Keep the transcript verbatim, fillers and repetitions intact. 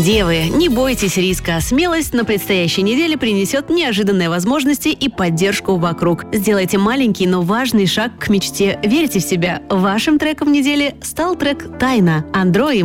Девы, не бойтесь риска. Смелость на предстоящей неделе принесет неожиданные возможности и поддержку вокруг. Сделайте маленький, но важный шаг к мечте. Верьте в себя. Вашим треком недели стал трек «Тайна» Андро и